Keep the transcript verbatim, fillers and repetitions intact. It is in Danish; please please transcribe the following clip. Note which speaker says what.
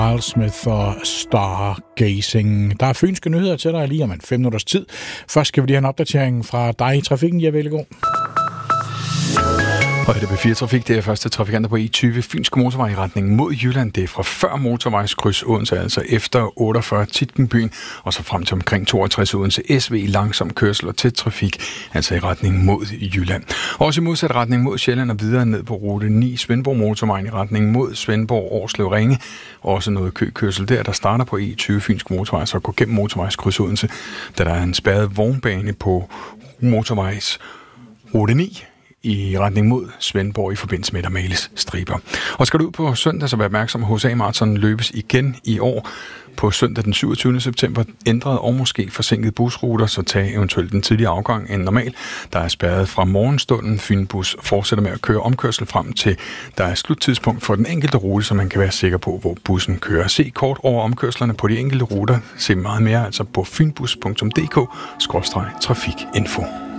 Speaker 1: Carl Smith og Stargazing. Der er fynske nyheder til dig lige om en fem minutters tid. Først skal vi lige have en opdatering fra dig i trafikken. Ja, velgå.
Speaker 2: Og det er B fire Trafik, det er første trafikanter på E tyve Fynske Motorvej i retning mod Jylland. Det er fra før motorvejskryds Odense, altså efter otteogfyrre Titkenbyen, og så frem til omkring toogtres Odense S V i langsom kørsel og tæt trafik, altså i retning mod Jylland. Også i modsat retning mod Sjælland og videre ned på rute ni Svendborg Motorvejen i retning mod Svendborg Årslev Ringe. Også noget køkørsel der, der starter på E tyve Fynske Motorvej, så går gennem motorvejskryds Odense, da der er en spærret vognbane på motorvejs rute ni i retning mod Svendborg i forbindelse med Amalis striber. Og skal du ud på søndag, så vær opmærksom, H C A Marathon løbes igen i år. På søndag den syvogtyvende september ændrede og måske forsinkede busruter, så tag eventuelt en tidligere afgang end normal. Der er spærret fra morgenstunden. Fynbus fortsætter med at køre omkørsel frem til der er sluttidspunkt for den enkelte rute, så man kan være sikker på, hvor bussen kører. Se kort over omkørslerne på de enkelte ruter. Se meget mere altså på fynbus punktum d k skråstreg trafikinfo.